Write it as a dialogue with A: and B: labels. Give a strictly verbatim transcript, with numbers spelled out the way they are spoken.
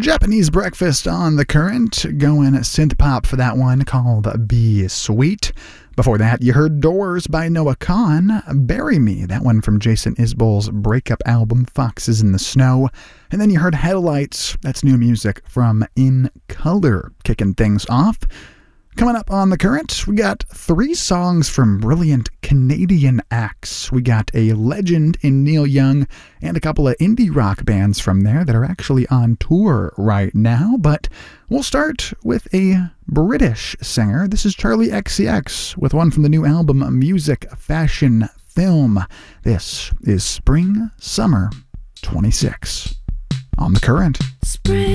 A: Japanese Breakfast on the Current, going synth pop for that one called Be Sweet. Before that, you heard Doors by Noah Kahan, Bury Me, that one from Jason Isbell's breakup album Foxes in the Snow. And then you heard Headlights, that's new music from In Color, kicking things off. Coming up on The Current, we got three songs from brilliant Canadian acts. We got a legend in Neil Young and a couple of indie rock bands from there that are actually on tour right now. But we'll start with a British singer. This is Charlie X C X with one from the new album Music, Fashion, Film. This is Spring Summer twenty-six on The Current.
B: Spring.